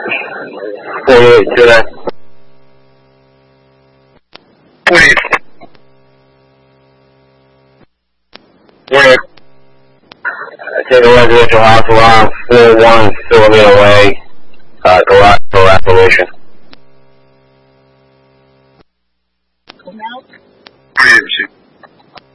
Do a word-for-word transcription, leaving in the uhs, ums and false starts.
forty-eight today. forty-eight. We're take a residential house alarm four one Sylvia Way, uh, garage for evacuation.